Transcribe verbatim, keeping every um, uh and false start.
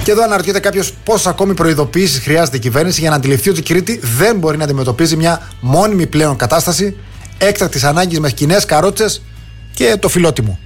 Και εδώ αναρωτιέται κάποιος πόσες ακόμη προειδοποιήσεις χρειάζεται η κυβέρνηση για να αντιληφθεί ότι η Κρήτη δεν μπορεί να αντιμετωπίζει μια μόνιμη πλέον κατάσταση έκτακτης ανάγκης με κοινές καρότσες και το φιλότιμο.